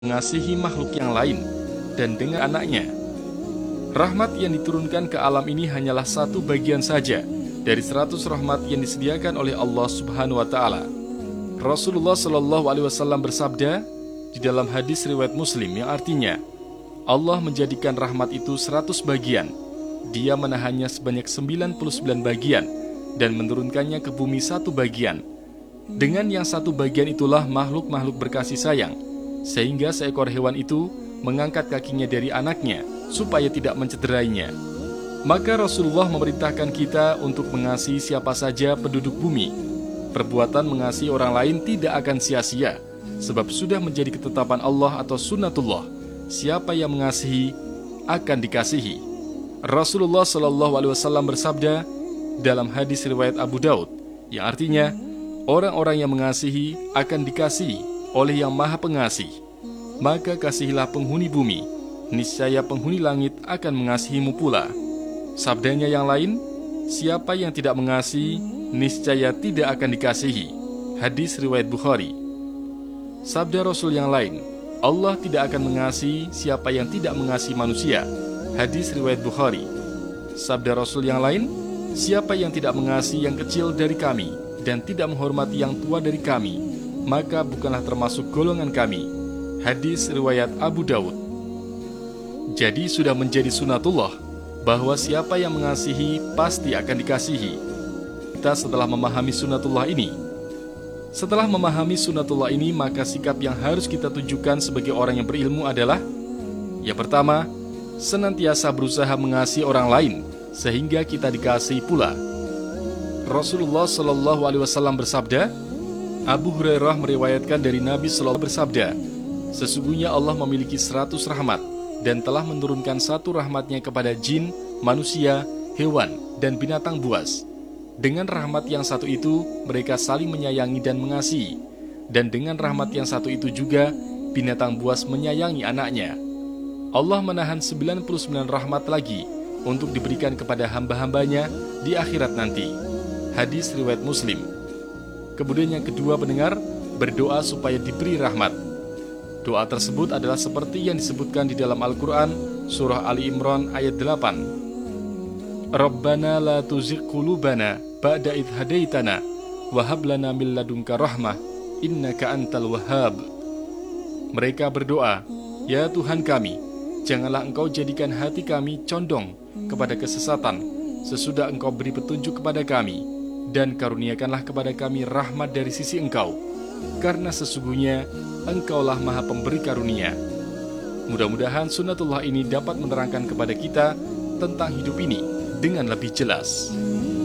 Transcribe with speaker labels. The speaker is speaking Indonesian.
Speaker 1: mengasihi makhluk yang lain dan dengan anaknya. Rahmat yang diturunkan ke alam ini hanyalah satu bagian saja dari 100 rahmat yang disediakan oleh Allah Subhanahu wa taala. Rasulullah Shallallahu alaihi wasallam bersabda di dalam hadis riwayat Muslim yang artinya, Allah menjadikan rahmat itu 100 bagian. Dia menahannya sebanyak 99 bagian dan menurunkannya ke bumi satu bagian. Dengan yang satu bagian itulah makhluk-makhluk berkasih sayang, sehingga seekor hewan itu mengangkat kakinya dari anaknya supaya tidak mencederainya. Maka Rasulullah memerintahkan kita untuk mengasihi siapa saja penduduk bumi. Perbuatan mengasihi orang lain tidak akan sia-sia, sebab sudah menjadi ketetapan Allah atau sunnatullah. Siapa yang mengasihi akan dikasihi. Rasulullah Shallallahu alaihi wasallam bersabda dalam hadis riwayat Abu Daud yang artinya, orang-orang yang mengasihi akan dikasihi oleh Yang Maha Pengasih. Maka kasihilah penghuni bumi, niscaya penghuni langit akan mengasihimu pula. Sabdanya yang lain, siapa yang tidak mengasihi, niscaya tidak akan dikasihi. Hadis riwayat Bukhari. Sabda Rasul yang lain, Allah tidak akan mengasihi siapa yang tidak mengasihi manusia. Hadis riwayat Bukhari. Sabda Rasul yang lain, siapa yang tidak mengasihi yang kecil dari kami dan tidak menghormati yang tua dari kami, maka bukanlah termasuk golongan kami. Hadis riwayat Abu Daud. Jadi sudah menjadi sunatullah bahwa siapa yang mengasihi pasti akan dikasihi. Kita setelah memahami sunatullah ini, maka sikap yang harus kita tunjukkan sebagai orang yang berilmu adalah: yang pertama, senantiasa berusaha mengasihi orang lain sehingga kita dikasihi pula. Rasulullah Shallallahu alaihi wasallam bersabda, Abu Hurairah meriwayatkan dari Nabi Sallallahu bersabda, sesungguhnya Allah memiliki 100 rahmat dan telah menurunkan satu rahmatnya kepada jin, manusia, hewan, dan binatang buas. Dengan rahmat yang satu itu, mereka saling menyayangi dan mengasihi. Dan dengan rahmat yang satu itu juga, binatang buas menyayangi anaknya. Allah menahan 99 rahmat lagi untuk diberikan kepada hamba-hambanya di akhirat nanti. Hadis riwayat Muslim. Kemudian yang kedua pendengar, berdoa supaya diberi rahmat. Doa tersebut adalah seperti yang disebutkan di dalam Al-Quran, surah Ali Imran ayat 8. Rabbana la tuzigh qulubana ba'da idh hadaitana wa hab lana min ladunka rahmah innaka antal wahhab. Mereka berdoa, ya Tuhan kami, janganlah Engkau jadikan hati kami condong kepada kesesatan sesudah Engkau beri petunjuk kepada kami, dan karuniakanlah kepada kami rahmat dari sisi Engkau, karena sesungguhnya Engkaulah Maha Pemberi Karunia. Mudah-mudahan sunatullah ini dapat menerangkan kepada kita tentang hidup ini dengan lebih jelas.